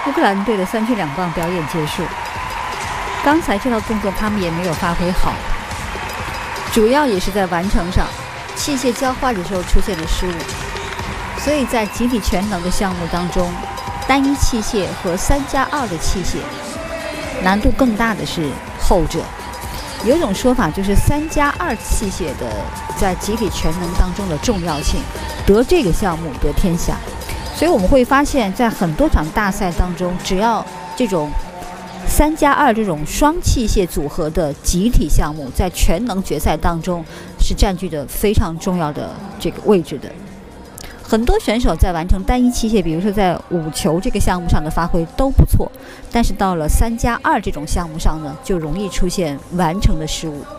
乌克兰队的3圈2棒表演结束，刚才这套动作他们也没有发挥好，主要也是在完成上器械交换的时候出现了失误，所以在集体全能的项目当中，单一器械和3+2的器械难度更大的是后者。有一种说法就是3+2器械的在集体全能当中的重要性，得这个项目得天下。所以我们会发现在很多场大赛当中，只要这种3+2这种双器械组合的集体项目在全能决赛当中是占据着非常重要的这个位置的。很多选手在完成单一器械，比如说在5球这个项目上的发挥都不错，但是到了3+2这种项目上呢，就容易出现完成的失误。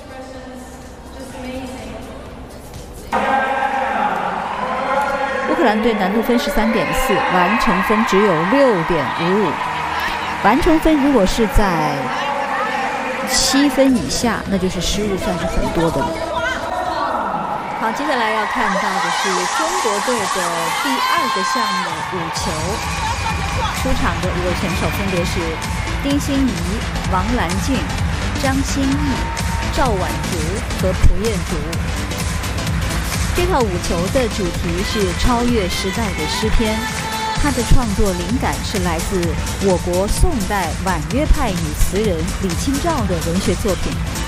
乌克兰队难度分是3.4，完成分只有6.55。完成分如果是在7分以下，那就是失误算是很多的了。好，接下来要看到的是中国队的第2个项目5球，出场的5位选手分别是丁欣怡、王兰静、张歆艺、赵婉竹和蒲彦竹。这套5球的主题是超越时代的诗篇，它的创作灵感是来自我国宋代婉约派女词人李清照的文学作品《